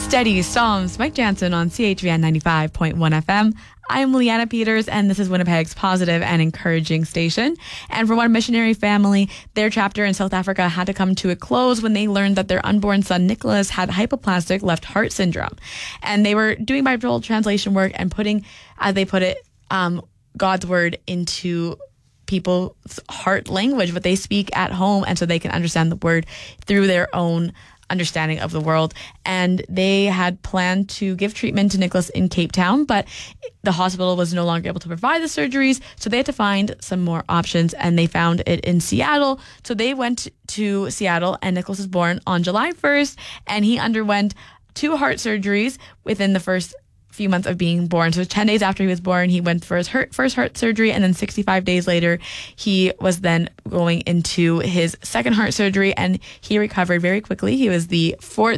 Steady Psalms, Mike Jansen on CHVN 95.1 FM. I'm Leanna Peters, and this is Winnipeg's positive and encouraging station. And for one missionary family, their chapter in South Africa had to come to a close when they learned that their unborn son, Nicholas, had hypoplastic left heart syndrome. And they were doing Bible translation work and putting, as they put it, God's word into people's heart language, what they speak at home, and so they can understand the word through their own understanding of the world. And they had planned to give treatment to Nicholas in Cape Town, but the hospital was no longer able to provide the surgeries, so they had to find some more options, and they found it in Seattle. So they went to Seattle, and Nicholas was born on July 1st, and he underwent 2 heart surgeries within the first few months of being born. So 10 days after he was born, he went for his first heart surgery, and then 65 days later, he was then going into his second heart surgery, and he recovered very quickly. He was the 4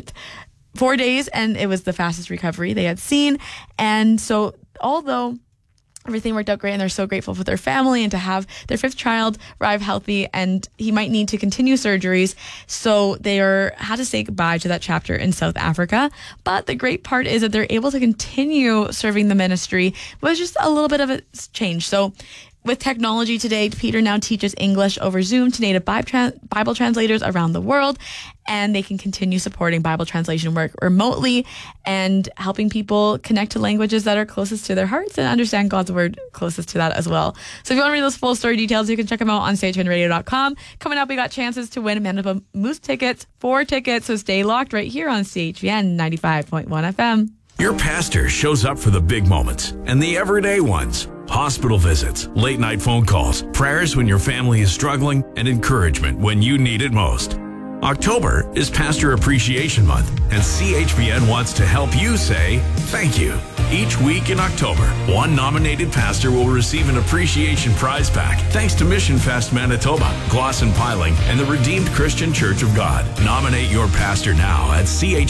days, and it was the fastest recovery they had seen. And so although everything worked out great, and they're so grateful for their family and to have their 5th child arrive healthy, and he might need to continue surgeries. So they had to say goodbye to that chapter in South Africa. But the great part is that they're able to continue serving the ministry with just a little bit of a change. So with technology today, Peter now teaches English over Zoom to native Bible translators around the world, and they can continue supporting Bible translation work remotely and helping people connect to languages that are closest to their hearts and understand God's word closest to that as well. So if you want to read those full story details, you can check them out on CHVNradio.com. Coming up, we got chances to win Manitoba Moose tickets, 4 tickets, so stay locked right here on CHVN 95.1 FM. Your pastor shows up for the big moments and the everyday ones. Hospital visits, late night phone calls, prayers when your family is struggling, and encouragement when you need it most. October is Pastor Appreciation Month, and CHVN wants to help you say thank you. Each week in October, one nominated pastor will receive an appreciation prize pack thanks to Mission Fest Manitoba, Glosson Piling, and the Redeemed Christian Church of God. Nominate your pastor now at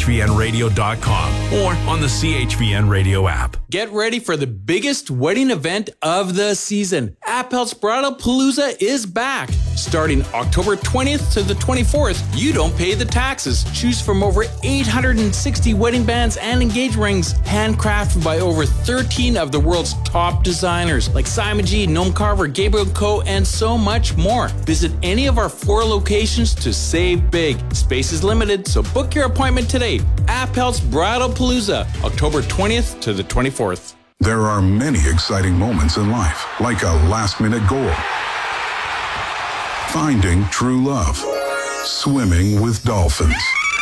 chvnradio.com or on the CHVN Radio app. Get ready for the biggest wedding event of the season. Appel's Bridal Palooza is back. Starting October 20th to the 24th, you don't pay the taxes. Choose from over 860 wedding bands and engagement rings, handcrafted by over 13 of the world's top designers like Simon G, Noam Carver, Gabriel Co., and so much more. Visit any of our 4 locations to save big. Space is limited, so book your appointment today. Appel's Bridal Palooza, October 20th to the 24th. There are many exciting moments in life, like a last-minute goal, finding true love, swimming with dolphins,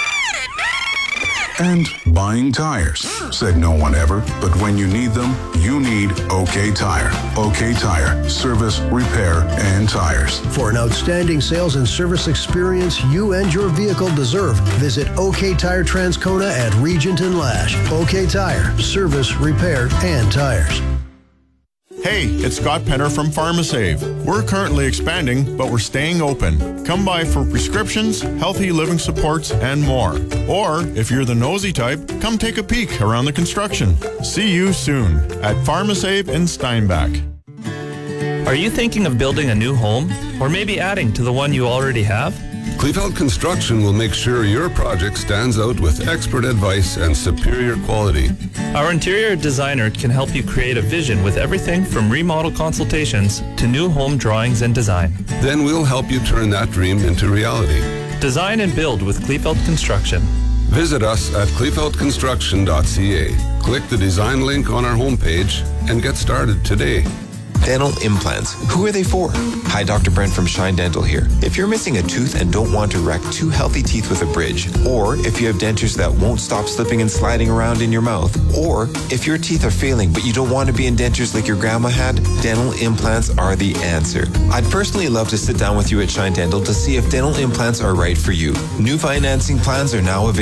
and buying tires. Said no one ever, but when you need them, you need OK Tire. OK Tire, service, repair, and tires. For an outstanding sales and service experience you and your vehicle deserve, visit OK Tire Transcona at Regent and Lash. OK Tire, service, repair, and tires. Hey, it's Scott Penner from PharmaSave. We're currently expanding, but we're staying open. Come by for prescriptions, healthy living supports, and more. Or, if you're the nosy type, come take a peek around the construction. See you soon at PharmaSave in Steinbach. Are you thinking of building a new home, or maybe adding to the one you already have? Kleefeld Construction will make sure your project stands out with expert advice and superior quality. Our interior designer can help you create a vision with everything from remodel consultations to new home drawings and design. Then we'll help you turn that dream into reality. Design and build with Kleefeld Construction. Visit us at kleefeldconstruction.ca. Click the design link on our homepage and get started today. Dental implants. Who are they for? Hi, Dr. Brent from Shine Dental here. If you're missing a tooth and don't want to wreck 2 healthy teeth with a bridge, or if you have dentures that won't stop slipping and sliding around in your mouth, or if your teeth are failing but you don't want to be in dentures like your grandma had, dental implants are the answer. I'd personally love to sit down with you at Shine Dental to see if dental implants are right for you. New financing plans are now available.